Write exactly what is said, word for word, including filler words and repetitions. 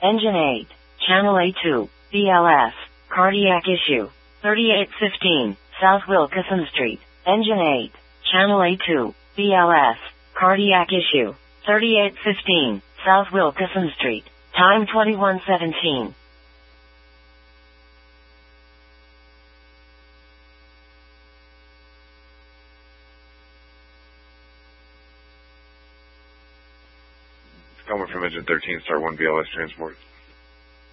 Engine eight, Channel A two, B L S, cardiac issue. thirty-eight fifteen, South Wilkeson Street. Engine eight, Channel A two, B L S, cardiac issue. thirty-eight fifteen, South Wilkeson Street. Time twenty-one seventeen. Comer from engine thirteen, star one B L S transport.